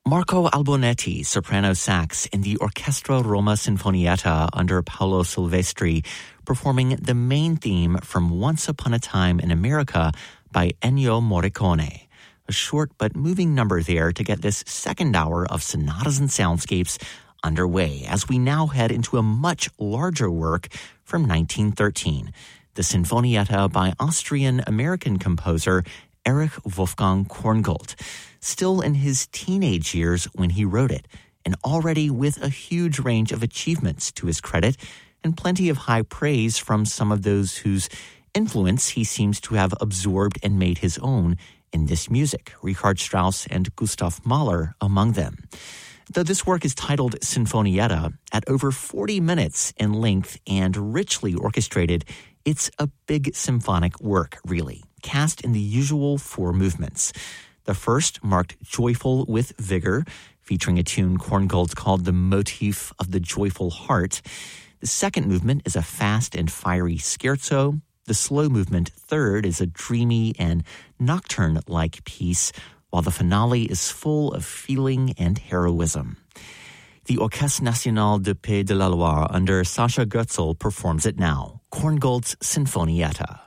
Marco Albonetti, soprano sax, in the Orchestra Roma Sinfonietta under Paolo Silvestri, performing the main theme from Once Upon a Time in America by Ennio Morricone. A short but moving number there to get this second hour of Sonatas and Soundscapes underway, as we now head into a much larger work from 1913, the Sinfonietta by Austrian-American composer Erich Wolfgang Korngold, still in his teenage years when he wrote it, and already with a huge range of achievements to his credit and plenty of high praise from some of those whose influence he seems to have absorbed and made his own in this music, Richard Strauss and Gustav Mahler among them. Though this work is titled Sinfonietta, at over 40 minutes in length and richly orchestrated, it's a big symphonic work, really, cast in the usual 4 movements. The first, marked Joyful with Vigor, featuring a tune Korngold called the Motif of the Joyful Heart. The second movement is a fast and fiery scherzo. The slow movement third is a dreamy and nocturne-like piece, while the finale is full of feeling and heroism. The Orchestre National de Pays de la Loire under Sascha Goetzel performs it now, Korngold's Sinfonietta.